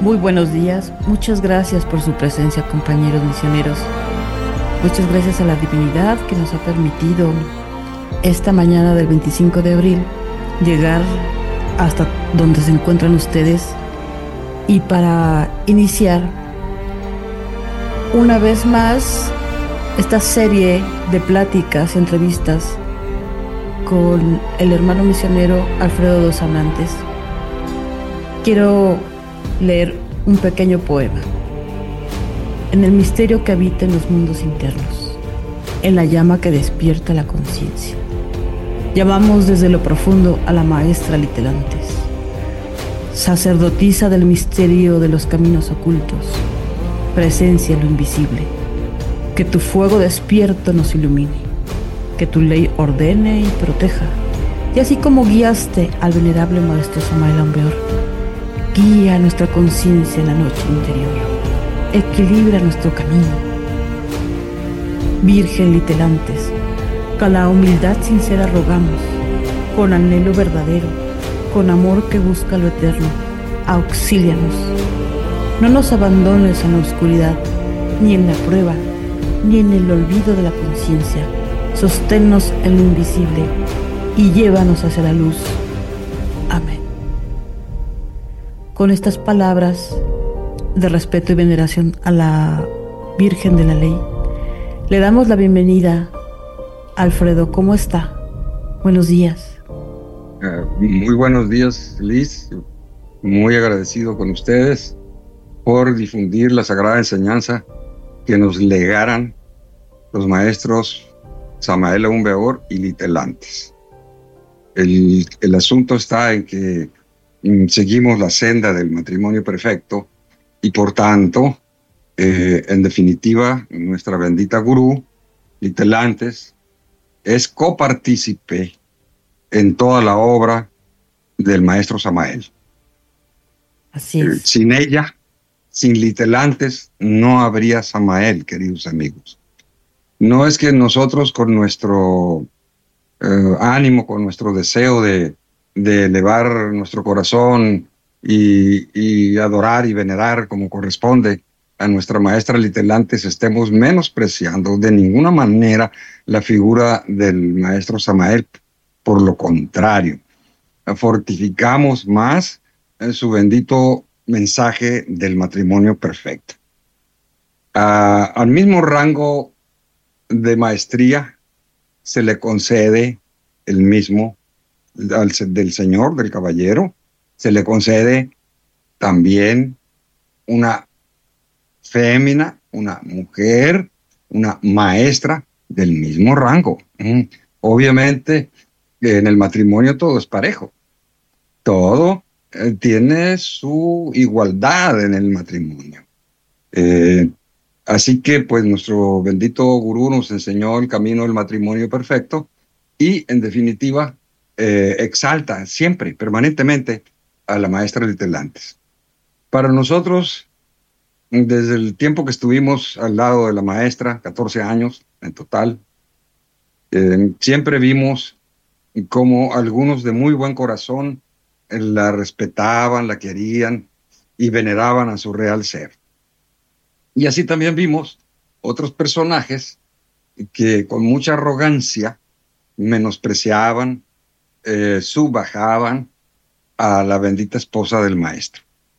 Muy buenos días, muchas gracias por su presencia, compañeros misioneros. Muchas gracias a la divinidad que nos ha permitido esta mañana del 25 de abril llegar hasta donde se encuentran ustedes y para iniciar una vez más esta serie de pláticas y entrevistas con el hermano misionero Alfredo dos Amantes. Quiero leer un pequeño poema. En el misterio que habita en los mundos internos, en la llama que despierta la conciencia, llamamos desde lo profundo a la maestra Litelantes, sacerdotisa del misterio de los caminos ocultos, presencia en lo invisible. Que tu fuego despierto nos ilumine, que tu ley ordene y proteja, y así como guiaste al venerable maestro Samael Aun Weor, guía nuestra conciencia en la noche interior, equilibra nuestro camino. Virgen Litelantes, con la humildad sincera rogamos, con anhelo verdadero, con amor que busca lo eterno, auxílianos. No nos abandones en la oscuridad, ni en la prueba, ni en el olvido de la conciencia. Sosténnos en lo invisible y llévanos hacia la luz. Amén. Con estas palabras de respeto y veneración a la Virgen de la Ley, le damos la bienvenida a Alfredo. ¿Cómo está? Buenos días. Muy buenos días, Liz. Muy agradecido con ustedes por difundir la sagrada enseñanza que nos legaran los maestros Samael Aun Weor y Litelantes. El asunto está en que seguimos la senda del matrimonio perfecto y por tanto, en definitiva, nuestra bendita gurú, Litelantes, es copartícipe en toda la obra del maestro Samael. Así es. Sin ella, sin Litelantes, no habría Samael, queridos amigos. No es que nosotros con nuestro ánimo, con nuestro deseo de elevar nuestro corazón y adorar y venerar como corresponde a nuestra maestra Litelantes, estemos menospreciando de ninguna manera la figura del maestro Samael. Por lo contrario, fortificamos más su bendito mensaje del matrimonio perfecto. Al mismo rango de maestría se le concede el mismo del señor, del caballero, se le concede también una fémina, una mujer, una maestra del mismo rango. Obviamente, en el matrimonio todo es parejo. Todo tiene su igualdad en el matrimonio. Así que, pues, nuestro bendito gurú nos enseñó el camino del matrimonio perfecto y, en definitiva, exalta siempre, permanentemente, a la maestra Litelantes. Para nosotros, desde el tiempo que estuvimos al lado de la maestra, 14 años en total, siempre vimos cómo algunos de muy buen corazón la respetaban, la querían y veneraban a su real ser. Y así también vimos otros personajes que con mucha arrogancia menospreciaban, subbajaban a la bendita esposa del maestro.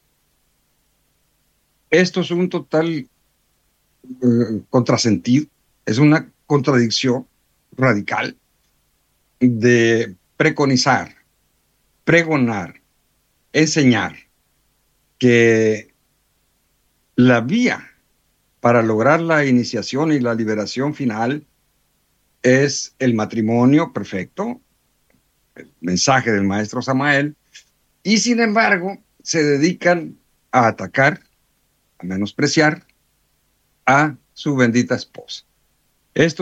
Esto es un total contrasentido, es una contradicción radical de preconizar, pregonar, enseñar que la vía para lograr la iniciación y la liberación final es el matrimonio perfecto, el mensaje del maestro Samael, y sin embargo se dedican a atacar, a menospreciar a su bendita esposa.